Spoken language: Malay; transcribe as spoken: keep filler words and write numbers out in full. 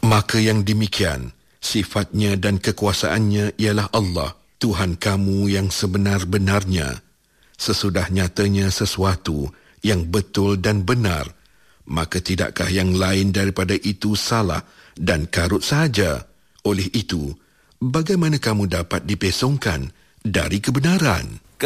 Maka yang demikian, sifatnya dan kekuasaannya ialah Allah, Tuhan kamu yang sebenar-benarnya. Sesudah nyatanya sesuatu yang betul dan benar, maka tidakkah yang lain daripada itu salah dan karut sahaja? Oleh itu, bagaimana kamu dapat dipesongkan dari kebenaran?